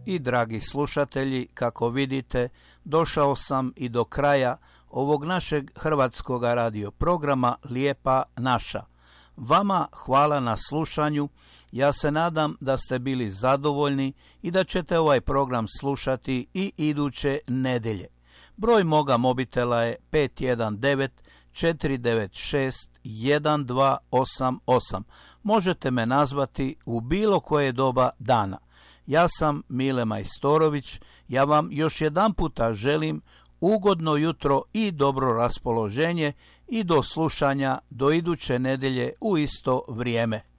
I dragi slušatelji, kako vidite, došao sam i do kraja ovog našeg hrvatskog radio programa Lijepa naša. Vama hvala na slušanju, ja se nadam da ste bili zadovoljni i da ćete ovaj program slušati i iduće nedelje. Broj moga mobitela je 519-496-1288. Možete me nazvati u bilo koje doba dana. Ja sam Mile Majstorović, ja vam još jedan puta želim ugodno jutro i dobro raspoloženje i do slušanja do iduće nedelje u isto vrijeme.